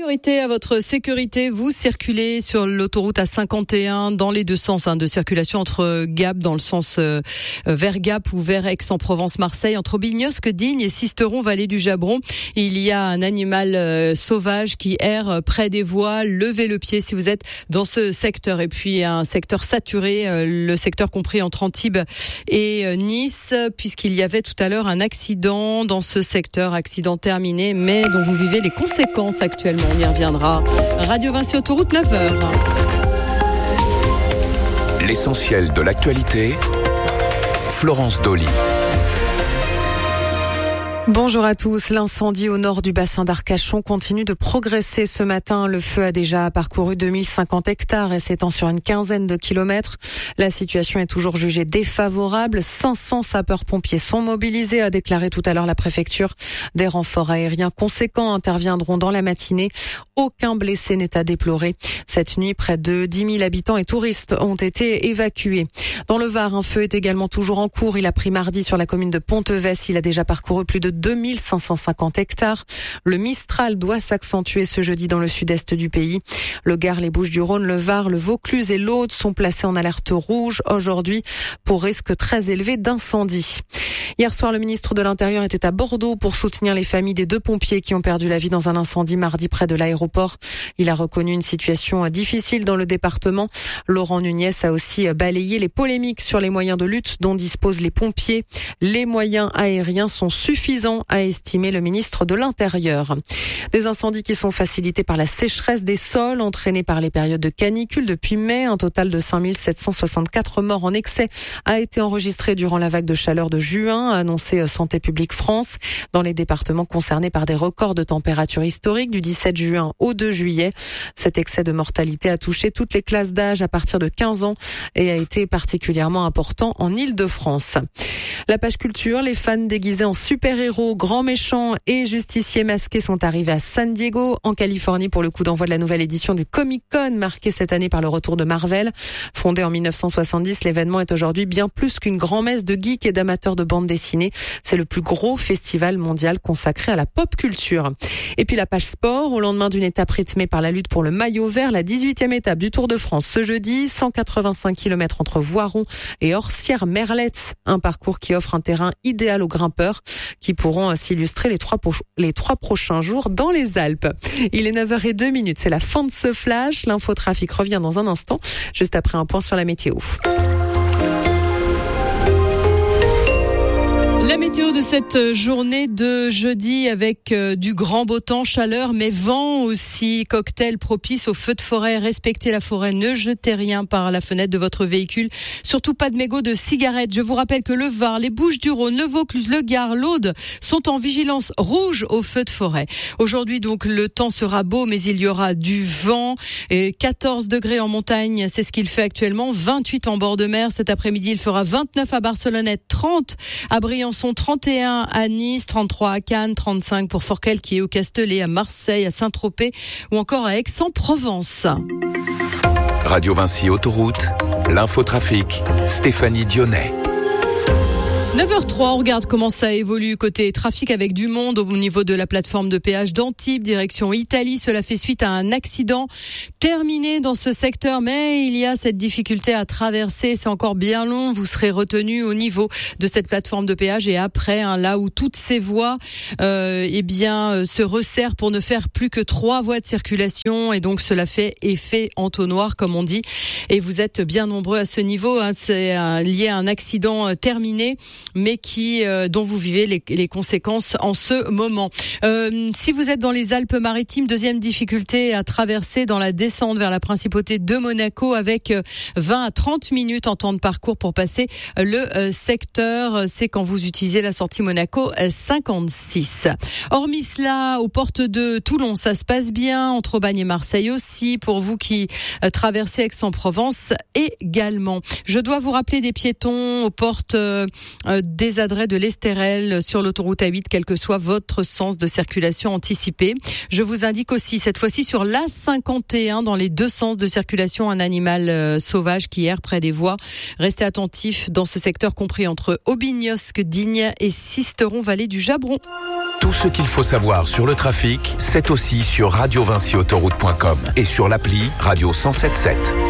Priorité à votre sécurité, vous circulez sur l'autoroute A51 dans les deux sens de circulation entre Gap dans le sens vers Gap ou vers Aix-en-Provence-Marseille, entre Bignosc, Digne et Sisteron, vallée du Jabron. Il y a un animal sauvage qui erre près des voies. Levez le pied si vous êtes dans ce secteur. Et puis un secteur saturé, le secteur compris entre Antibes et Nice, puisqu'il y avait tout à l'heure un accident dans ce secteur, accident terminé, mais dont vous vivez les conséquences actuellement. On y reviendra. Radio Vinci Autoroute, 9h. L'essentiel de l'actualité, Florence Dolly. Bonjour à tous. L'incendie au nord du bassin d'Arcachon continue de progresser ce matin. Le feu a déjà parcouru 2050 hectares et s'étend sur une quinzaine de kilomètres. La situation est toujours jugée défavorable. 500 sapeurs-pompiers sont mobilisés, a déclaré tout à l'heure la préfecture. Des renforts aériens conséquents interviendront dans la matinée. Aucun blessé n'est à déplorer. Cette nuit, près de 10 000 habitants et touristes ont été évacués. Dans le Var, un feu est également toujours en cours. Il a pris mardi sur la commune de Pontevès. Il a déjà parcouru plus de 2550 hectares. Le Mistral doit s'accentuer ce jeudi dans le sud-est du pays. Le Gard, les Bouches-du-Rhône, le Var, le Vaucluse et l'Aude sont placés en alerte rouge aujourd'hui pour risque très élevé d'incendie. Hier soir, le ministre de l'Intérieur était à Bordeaux pour soutenir les familles des 2 pompiers qui ont perdu la vie dans un incendie mardi près de l'aéroport. Il a reconnu une situation difficile dans le département. Laurent Nunez a aussi balayé les polémiques sur les moyens de lutte dont disposent les pompiers. Les moyens aériens sont suffisants, a estimé le ministre de l'Intérieur. Des incendies qui sont facilités par la sécheresse des sols entraînés par les périodes de canicule depuis mai. Un total de 5764 morts en excès a été enregistré durant la vague de chaleur de juin, a annoncé Santé publique France. Dans les départements concernés par des records de température historiques du 17 juin au 2 juillet. Cet excès de mortalité a touché toutes les classes d'âge à partir de 15 ans et a été particulièrement important en Île-de-France. La page culture, les fans déguisés en super-héros, grands méchants et justiciers masqués sont arrivés à San Diego, en Californie, pour le coup d'envoi de la nouvelle édition du Comic-Con, marquée cette année par le retour de Marvel. Fondé en 1970, l'événement est aujourd'hui bien plus qu'une grand-messe de geeks et d'amateurs de bande dessinée. C'est le plus gros festival mondial consacré à la pop culture. Et puis la page sport, au lendemain d'une étape rythmée par la lutte pour le maillot vert, la 18e étape du Tour de France ce jeudi, 185 km entre Voiron et Orsières-Merlette, un parcours qui offre un terrain idéal aux grimpeurs qui pourront s'illustrer les trois prochains jours dans les Alpes. Il est 9h02, c'est la fin de ce flash. L'infotrafic revient dans un instant, juste après un point sur la météo. La météo de cette journée de jeudi avec du grand beau temps, chaleur, mais vent aussi, cocktail propice aux feux de forêt. Respectez la forêt, ne jetez rien par la fenêtre de votre véhicule. Surtout pas de mégots de cigarettes. Je vous rappelle que le Var, les Bouches-du-Rhône, le Vaucluse, le Gard, l'Aude sont en vigilance rouge aux feux de forêt. Aujourd'hui donc le temps sera beau, mais il y aura du vent. Et 14 degrés en montagne, c'est ce qu'il fait actuellement. 28 en bord de mer. Cet après-midi, il fera 29 à Barcelonnette, 30 à Briançon, 31 à Nice, 33 à Cannes, 35 pour Forcalquier, qui est au Castellet, à Marseille, à Saint-Tropez ou encore à Aix-en-Provence. Radio Vinci Autoroute, l'infotrafic, Stéphanie Dionnet. 9h03, on regarde comment ça évolue côté trafic avec du monde au niveau de la plateforme de péage d'Antibes, direction Italie. Cela fait suite à un accident terminé dans ce secteur, mais il y a cette difficulté à traverser. C'est encore bien long. Vous serez retenu au niveau de cette plateforme de péage et après, là où toutes ces voies se resserrent pour ne faire plus que 3 voies de circulation. Et donc, cela fait effet entonnoir, comme on dit. Et vous êtes bien nombreux à ce niveau. C'est lié à un accident terminé, mais dont vous vivez les conséquences en ce moment. Si vous êtes dans les Alpes-Maritimes, deuxième difficulté à traverser dans la descente vers la principauté de Monaco avec 20 à 30 minutes en temps de parcours pour passer le secteur. C'est quand vous utilisez la sortie Monaco 56. Hormis cela, aux portes de Toulon, ça se passe bien. Entre Aubagne et Marseille aussi. Pour vous qui traversez Aix-en-Provence également. Je dois vous rappeler des piétons aux portes des adrets de l'Estérel sur l'autoroute A8, quel que soit votre sens de circulation anticipé. Je vous indique aussi, cette fois-ci sur l'A51, dans les deux sens de circulation, un animal sauvage qui erre près des voies. Restez attentifs dans ce secteur compris entre Aubignosc, Digne et Sisteron-Vallée du Jabron. Tout ce qu'il faut savoir sur le trafic, c'est aussi sur radiovinciautoroute.com et sur l'appli Radio 107.7.